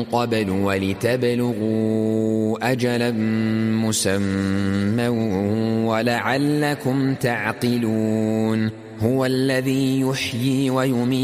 قبل ولتبلغوا أجلا مسمى ولعلكم تعقلون. هو الذي يحيي ويميت